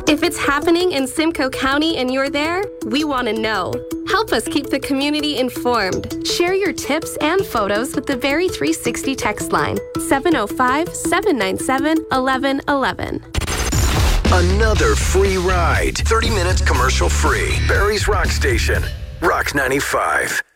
If it's happening in Simcoe County and you're there, we want to know. Help us keep the community informed. Share your tips and photos with the Very 360 text line, 705-797-1111. Another free ride. 30 minutes commercial free. Barry's Rock Station. Rock 95.